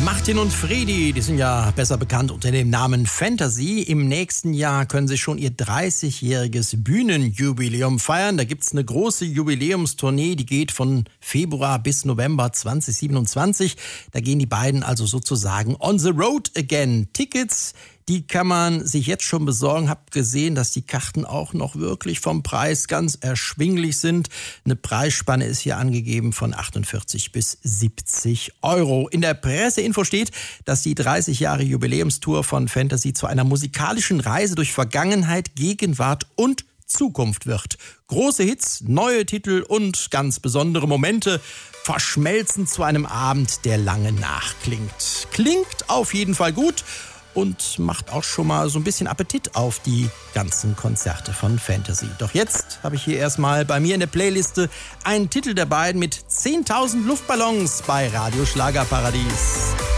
Martin und Fredi, die sind ja besser bekannt unter dem Namen Fantasy. Im nächsten Jahr können sie schon ihr 30-jähriges Bühnenjubiläum feiern. Da gibt's eine große Jubiläumstournee, die geht von Februar bis November 2027. Da gehen die beiden also sozusagen on the road again. Tickets, die kann man sich jetzt schon besorgen. Hab gesehen, dass die Karten auch noch wirklich vom Preis ganz erschwinglich sind. Eine Preisspanne ist hier angegeben von 48 bis 70 Euro. In der Presseinfo steht, dass die 30 Jahre Jubiläumstour von Fantasy zu einer musikalischen Reise durch Vergangenheit, Gegenwart und Zukunft wird. Große Hits, neue Titel und ganz besondere Momente verschmelzen zu einem Abend, der lange nachklingt. Klingt auf jeden Fall gut und macht auch schon mal so ein bisschen Appetit auf die ganzen Konzerte von Fantasy. Doch jetzt habe ich hier erstmal bei mir in der Playliste einen Titel der beiden mit 10.000 Luftballons bei Radio Schlagerparadies.